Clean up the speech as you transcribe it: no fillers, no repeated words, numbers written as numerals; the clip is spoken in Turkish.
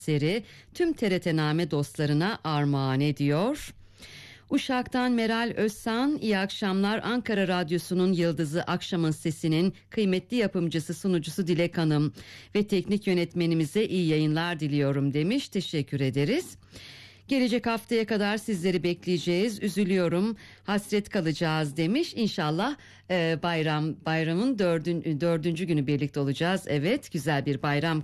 eseri tüm TRT-Name dostlarına armağan ediyor. Uşak'tan Meral Özsan, iyi akşamlar. Ankara Radyosu'nun yıldızı, Akşamın Sesi'nin kıymetli yapımcısı, sunucusu Dilek Hanım ve teknik yönetmenimize iyi yayınlar diliyorum demiş. Teşekkür ederiz. Gelecek haftaya kadar sizleri bekleyeceğiz. Üzülüyorum, hasret kalacağız demiş. İnşallah bayramın dördüncü günü birlikte olacağız. Evet, güzel bir bayram